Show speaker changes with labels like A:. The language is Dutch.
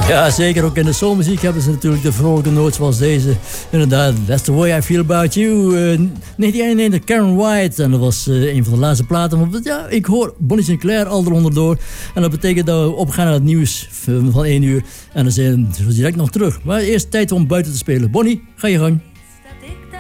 A: Ja, zeker. Ook in de soulmuziek hebben ze natuurlijk de vrolijke noot zoals deze. Inderdaad, That's the Way I Feel About You. 1991, Karen White. En dat was een van de laatste platen. Want ja, ik hoor Bonnie Sinclair al eronder door. En dat betekent dat we opgaan naar het nieuws van 1 uur. En dan zijn we direct nog terug. Maar eerst tijd om buiten te spelen. Bonnie, ga je gang.